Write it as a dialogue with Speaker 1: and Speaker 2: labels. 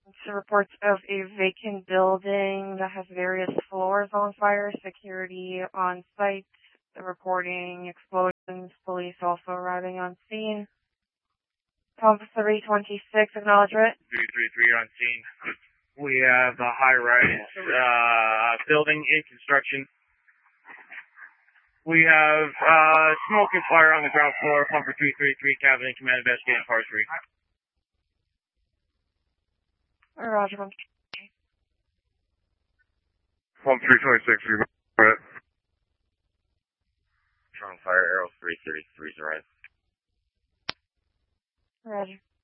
Speaker 1: It's reports of a vacant building that has various floors on fire, security on site, reporting explosions, police also arriving on scene. Pump 326, acknowledgement.
Speaker 2: 333 on scene. We have a high-rise building in construction. We have smoke and fire on the ground floor. Pumper 333, cabin in command, investigating part 3.
Speaker 1: Roger.
Speaker 3: Pump 326, you right.
Speaker 2: Strong fire, arrow 333's right.
Speaker 1: Roger.